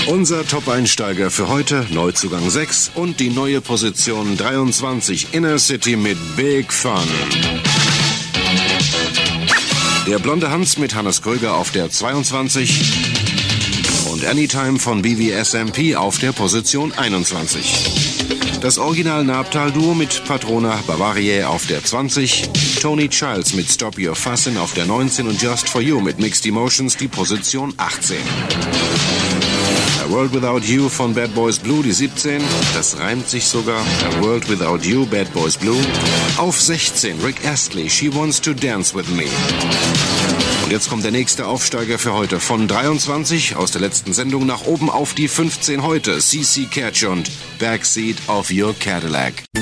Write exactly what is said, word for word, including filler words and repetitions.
Unser Top-Einsteiger für heute, Neuzugang sechs und die neue Position dreiundzwanzig, Inner City mit Big Fun. Der blonde Hans mit Hannes Kröger auf der zweiundzwanzig und Anytime von B V S M P auf der Position einundzwanzig. Das Original Nabtal-Duo mit Patrona Bavariae auf der zwanzig, Tony Childs mit Stop Your Fussin' auf der neunzehn und Just For You mit Mixed Emotions die Position achtzehn. A World Without You von Bad Boys Blue, die siebzehn. Das reimt sich sogar. A World Without You, Bad Boys Blue. Auf sechzehn, Rick Astley, She Wants to Dance With Me. Und jetzt kommt der nächste Aufsteiger für heute. Von dreiundzwanzig aus der letzten Sendung nach oben auf die fünfzehn heute. C C Catch und Backseat of Your Cadillac.